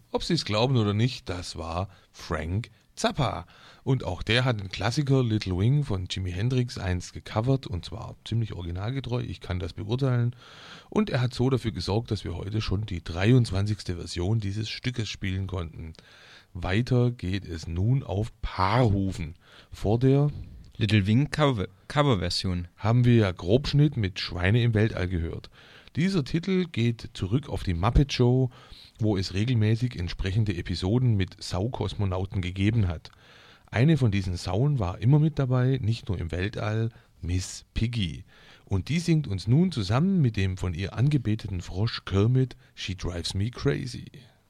Ob Sie es glauben oder nicht, das war Frank Zappa. Und auch der hat den Klassiker Little Wing von Jimi Hendrix einst gecovert und zwar ziemlich originalgetreu, ich kann das beurteilen. Und er hat so dafür gesorgt, dass wir heute schon die 23. Version dieses Stückes spielen konnten. Weiter geht es nun auf Paarhufen. Vor der Little Wing Coverversion haben wir ja Grobschnitt mit Schweine im Weltall gehört. Dieser Titel geht zurück auf die Muppet Show, wo es regelmäßig entsprechende Episoden mit Saukosmonauten gegeben hat. Eine von diesen Sauen war immer mit dabei, nicht nur im Weltall, Miss Piggy. Und die singt uns nun zusammen mit dem von ihr angebeteten Frosch Kermit She Drives Me Crazy.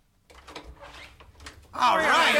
All right.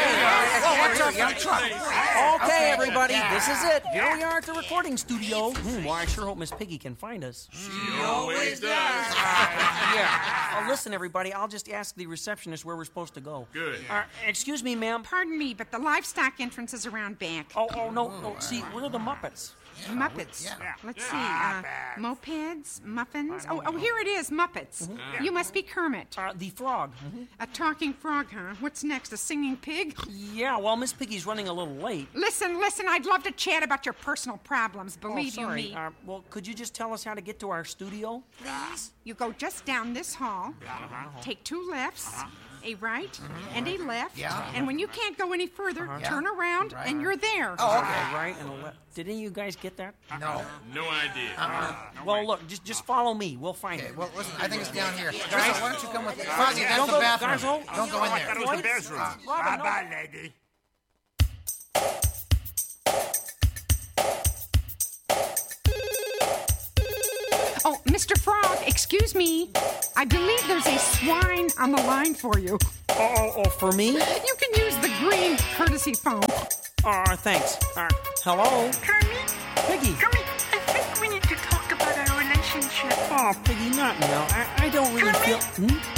Okay, everybody, this is it. Here we are at the recording studio. Well, I sure hope Miss Piggy can find us. She always does. Yeah. Listen, everybody, I'll just ask the receptionist where we're supposed to go. Good. Excuse me, ma'am. Pardon me, but the livestock entrance is around back. Oh, no. See, we're the Muppets. Muppets. Yeah. Let's see. Mopeds, muffins. Oh, here it is, Muppets. Mm-hmm. You must be Kermit. The frog. A talking frog, huh? What's next, a singing pig? Yeah, well, Miss Piggy's running a little late. Listen, I'd love to chat about your personal problems, believe you sorry. me. Well, could you just tell us how to get to our studio? Please? You go just down this hall, take 2 lefts, a right, and a left, and when you can't go any further, turn around, and you're there. Oh, okay. Right and a left. Did any of you guys get that? No. No idea. Well, look, just follow me. We'll find it. Well, listen, I think it's down here. Guys, why don't you come with me? Fozzie, that's the bathroom. Don't go in there. That was the bathroom. Bye-bye, lady. Oh, Mr. Frog, excuse me. I believe there's a swine on the line for you. Oh, for me? You can use the green courtesy phone. Thanks. Hello? Kermit? Piggy. Kermit, I think we need to talk about our relationship. Oh, Piggy, not now. I don't really Kermit? feel...